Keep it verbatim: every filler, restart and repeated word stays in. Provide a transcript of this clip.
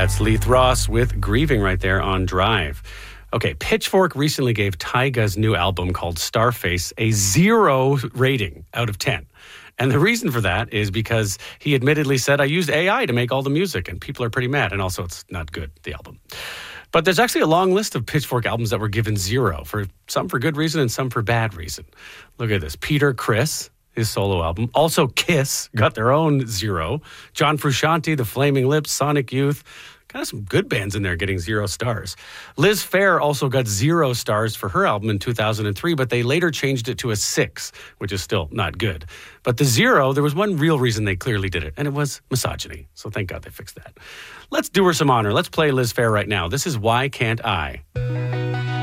That's Leith Ross with Grieving right there on Drive. Okay, Pitchfork recently gave Tyga's new album called Starface a zero rating out of ten. And the reason for that is because he admittedly said, I used A I to make all the music, and people are pretty mad. And also, it's not good, the album. But there's actually a long list of Pitchfork albums that were given zero, for some for good reason and some for bad reason. Look at this. Peter Criss, his solo album. Also, Kiss got their own zero. John Frusciante, The Flaming Lips, Sonic Youth. Kind of some good bands in there getting zero stars. Liz Phair also got zero stars for her album in two thousand three, but they later changed it to a six, which is still not good. But the zero, there was one real reason they clearly did it, and it was misogyny. So thank God they fixed that. Let's do her some honor. Let's play Liz Phair right now. This is Why Can't I?